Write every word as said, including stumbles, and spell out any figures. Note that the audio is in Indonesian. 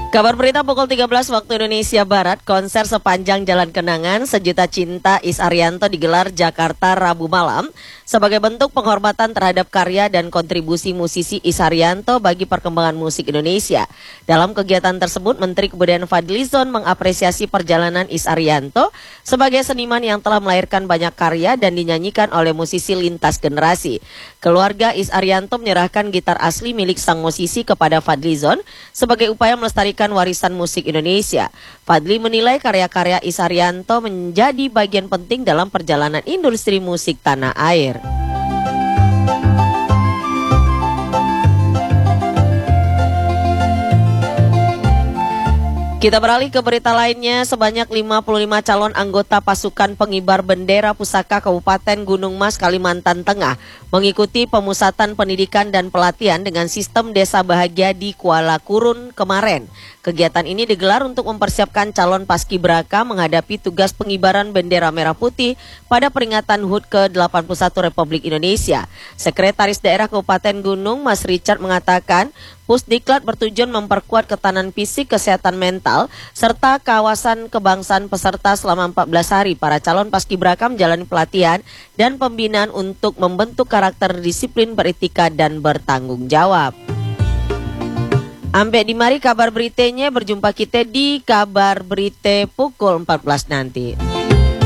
Kabar berita pukul tiga belas waktu Indonesia Barat, konser sepanjang Jalan Kenangan Sejuta Cinta Is Arianto digelar Jakarta Rabu malam sebagai bentuk penghormatan terhadap karya dan kontribusi musisi Is Arianto bagi perkembangan musik Indonesia. Dalam kegiatan tersebut, Menteri Kebudayaan Fadlizon mengapresiasi perjalanan Is Arianto sebagai seniman yang telah melahirkan banyak karya dan dinyanyikan oleh musisi lintas generasi. Keluarga Is Arianto menyerahkan gitar asli milik sang musisi kepada Fadlizon sebagai upaya melestarikan warisan musik Indonesia. Fadli menilai karya-karya Is Arianto menjadi bagian penting dalam perjalanan industri musik tanah air. Kita beralih ke berita lainnya, sebanyak lima puluh lima calon anggota pasukan pengibar bendera pusaka Kabupaten Gunung Mas, Kalimantan Tengah mengikuti pemusatan pendidikan dan pelatihan dengan sistem Desa Bahagia di Kuala Kurun kemarin. Kegiatan ini digelar untuk mempersiapkan calon paskibraka menghadapi tugas pengibaran bendera merah putih pada peringatan H U T ke delapan puluh satu Republik Indonesia. Sekretaris Daerah Kabupaten Gunung Mas Richard mengatakan, Pusdiklat bertujuan memperkuat ketahanan fisik, kesehatan mental, serta kawasan kebangsaan peserta selama empat belas hari. Para calon paskibraka menjalani pelatihan dan pembinaan untuk membentuk karakter disiplin, beretika, dan bertanggung jawab. Ampe di mari kabar beritanya, berjumpa kita di kabar berita pukul empat belas nanti.